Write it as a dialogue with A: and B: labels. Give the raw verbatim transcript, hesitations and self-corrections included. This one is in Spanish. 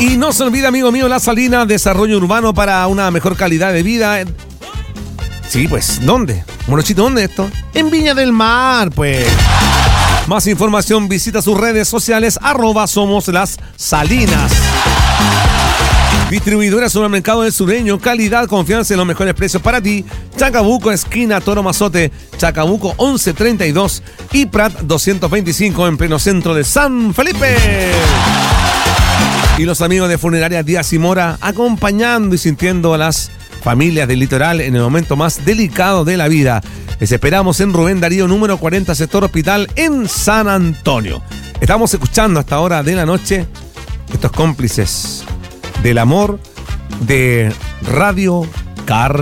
A: Y no se olvide, amigo mío, La Salina, desarrollo urbano para una mejor calidad de vida. Sí, pues, ¿dónde? Morochito, ¿dónde esto? En Viña del Mar, pues. Más información, visita sus redes sociales, arroba Somos Las Salinas. Distribuidora Supermercado del Sureño, calidad, confianza en los mejores precios para ti. Chacabuco, esquina Toro Mazote, Chacabuco once treinta y dos y Prat doscientos veinticinco en pleno centro de San Felipe. Y los amigos de Funeraria Díaz y Mora, acompañando y sintiendo a las familias del litoral en el momento más delicado de la vida. Les esperamos en Rubén Darío, número cuarenta, sector Hospital, en San Antonio. Estamos escuchando hasta hora de la noche estos cómplices del amor de Radio Carnaval.